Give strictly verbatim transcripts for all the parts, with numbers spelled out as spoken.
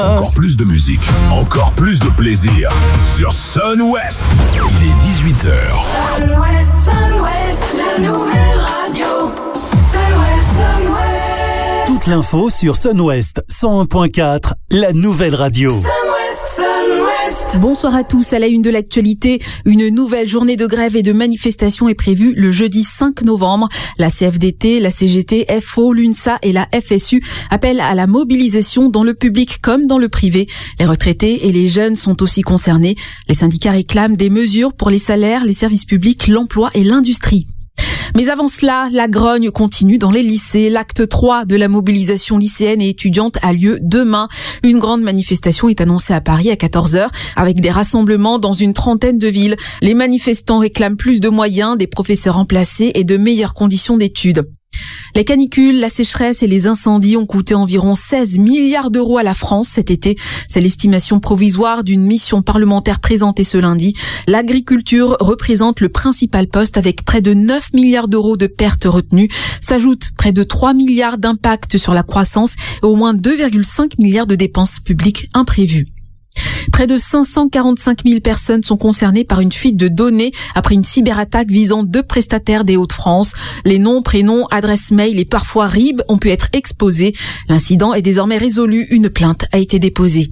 Encore plus de musique, encore plus de plaisir sur Sun West. Il est dix-huit heures. Sun West, Sun West, la nouvelle radio. Sun West, Sun West. Toute l'info sur Sun West cent un point quatre, la nouvelle radio. Sun West, Sun West. Bonsoir à tous. À la une de l'actualité, une nouvelle journée de grève et de manifestation est prévue le jeudi cinq novembre. La C F D T, la C G T, F O, l'UNSA et la F S U appellent à la mobilisation dans le public comme dans le privé. Les retraités et les jeunes sont aussi concernés. Les syndicats réclament des mesures pour les salaires, les services publics, l'emploi et l'industrie. Mais avant cela, la grogne continue dans les lycées. L'acte trois de la mobilisation lycéenne et étudiante a lieu demain. Une grande manifestation est annoncée à Paris à quatorze heures avec des rassemblements dans une trentaine de villes. Les manifestants réclament plus de moyens, des professeurs remplacés et de meilleures conditions d'études. Les canicules, la sécheresse et les incendies ont coûté environ seize milliards d'euros à la France cet été. C'est l'estimation provisoire d'une mission parlementaire présentée ce lundi. L'agriculture représente le principal poste avec près de neuf milliards d'euros de pertes retenues. S'ajoutent près de trois milliards d'impact sur la croissance et au moins deux virgule cinq milliards de dépenses publiques imprévues. Près de cinq cent quarante-cinq mille personnes sont concernées par une fuite de données après une cyberattaque visant deux prestataires des Hauts-de-France. Les noms, prénoms, adresses mail et parfois R I B ont pu être exposés. L'incident est désormais résolu. Une plainte a été déposée.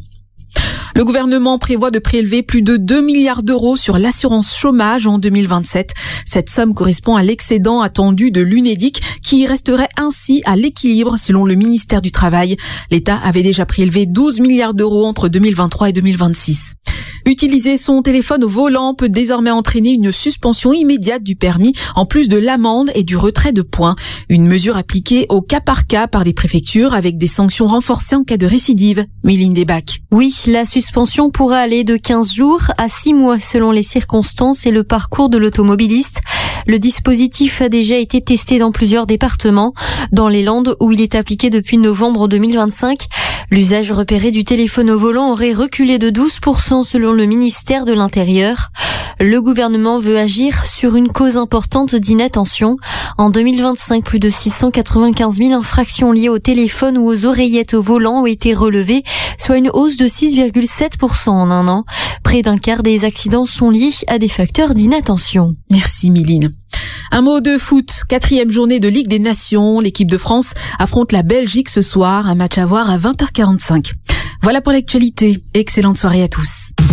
Le gouvernement prévoit de prélever plus de deux milliards d'euros sur l'assurance chômage en deux mille vingt-sept. Cette somme correspond à l'excédent attendu de l'Unédic qui resterait ainsi à l'équilibre selon le ministère du Travail. L'État avait déjà prélevé douze milliards d'euros entre deux mille vingt-trois et deux mille vingt-six. Utiliser son téléphone au volant peut désormais entraîner une suspension immédiate du permis, en plus de l'amende et du retrait de points. Une mesure appliquée au cas par cas par les préfectures avec des sanctions renforcées en cas de récidive. Méline Desbacs. Oui, la suspension pourra aller de quinze jours à six mois selon les circonstances et le parcours de l'automobiliste. Le dispositif a déjà été testé dans plusieurs départements. Dans les Landes, où il est appliqué depuis novembre deux mille vingt-cinq, l'usage repéré du téléphone au volant aurait reculé de douze pour cent selon le ministère de l'Intérieur. Le gouvernement veut agir sur une cause importante d'inattention. En deux mille vingt-cinq, plus de six cent quatre-vingt-quinze mille infractions liées au téléphone ou aux oreillettes au volant ont été relevées, soit une hausse de six virgule sept pour cent en un an. Près d'un quart des accidents sont liés à des facteurs d'inattention. Merci Méline. Un mot de foot. Quatrième journée de Ligue des Nations. L'équipe de France affronte la Belgique ce soir. Un match à voir à vingt heures quarante-cinq. Voilà pour l'actualité. Excellente soirée à tous.